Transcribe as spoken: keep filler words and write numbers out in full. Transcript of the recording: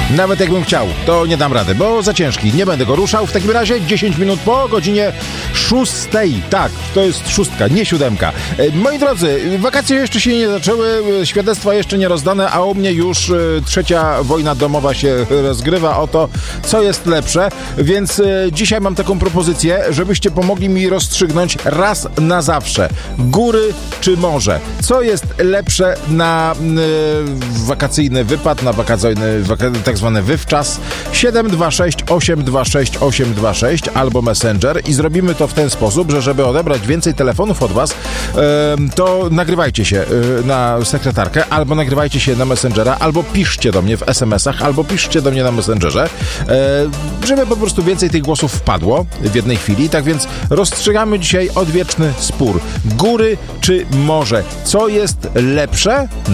Nawet jakbym chciał, to nie dam rady, bo za ciężki. Nie będę go ruszał. W takim razie dziesięć minut po godzinie szóstej. Tak, to jest szóstka, nie siódemka. Moi drodzy, wakacje jeszcze się nie zaczęły, świadectwa jeszcze nie rozdane, a u mnie już trzecia wojna domowa się rozgrywa o to, co jest lepsze. Więc dzisiaj mam taką propozycję, żebyście pomogli mi rozstrzygnąć raz na zawsze. Góry czy morze? Co jest lepsze na y, wakacyjny wypad, na wakacyjny, waka, tak zwany wywczas? siedem dwa sześć osiem dwa sześć osiem dwa sześć albo Messenger i zrobimy to w ten sposób, że żeby odebrać więcej telefonów od was, y, to nagrywajcie się y, na sekretarkę, albo nagrywajcie się na Messengera, albo piszcie do mnie w es em esach, albo piszcie do mnie na Messengerze, y, żeby po prostu więcej tych głosów wpadło w jednej chwili. Tak więc rozstrzygamy dzisiaj odwieczny spór. Góry czy morze? Co jest lepsze